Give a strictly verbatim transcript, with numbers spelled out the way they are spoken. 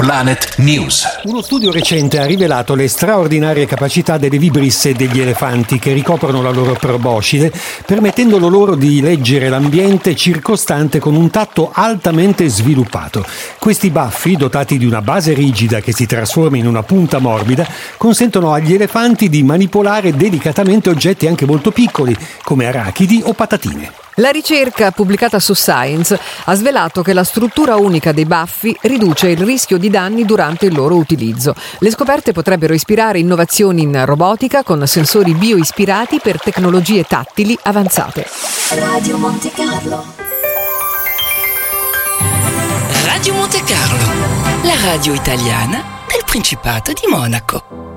Planet News. Uno studio recente ha rivelato le straordinarie capacità delle vibrisse degli elefanti che ricoprono la loro proboscide, permettendo loro di leggere l'ambiente circostante con un tatto altamente sviluppato. Questi baffi, dotati di una base rigida che si trasforma in una punta morbida, consentono agli elefanti di manipolare delicatamente oggetti anche molto piccoli, come arachidi o patatine. La ricerca pubblicata su Science ha svelato che la struttura unica dei baffi riduce il rischio di danni durante il loro utilizzo. Le scoperte potrebbero ispirare innovazioni in robotica con sensori bioispirati per tecnologie tattili avanzate. Radio Monte Carlo. Radio Monte Carlo, la radio italiana del Principato di Monaco.